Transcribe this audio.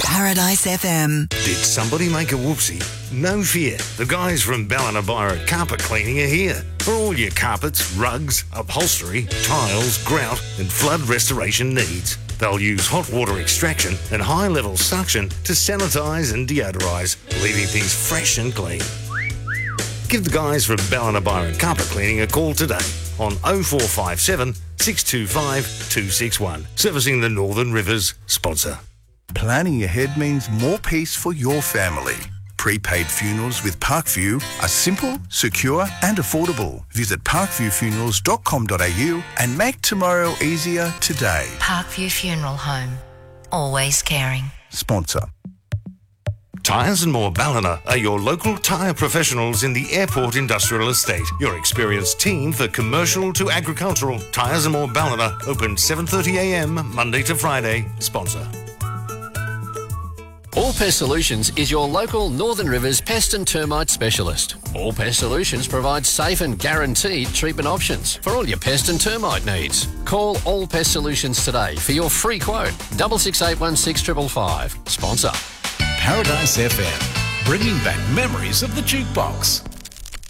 Paradise FM. Did somebody make a whoopsie? No fear. The guys from Ballinabyra Carpet Cleaning are here. For all your carpets, rugs, upholstery, tiles, grout and flood restoration needs. They'll use hot water extraction and high-level suction to sanitise and deodorise, leaving things fresh and clean. Give the guys from Ballinabyra Carpet Cleaning a call today on 0457 625 261. Servicing the Northern Rivers sponsor. Planning ahead means more peace for your family. Prepaid funerals with Parkview are simple, secure and affordable. Visit parkviewfunerals.com.au and make tomorrow easier today. Parkview Funeral Home. Always caring. Sponsor. Tyres and More Ballina are your local tyre professionals in the Airport Industrial Estate. Your experienced team for commercial to agricultural. Tyres and More Ballina, open 7:30am Monday to Friday. Sponsor. All Pest Solutions is your local Northern Rivers pest and termite specialist. All Pest Solutions provides safe and guaranteed treatment options for all your pest and termite needs. Call All Pest Solutions today for your free quote. 66816555. Sponsor. Paradise FM, bringing back memories of the jukebox.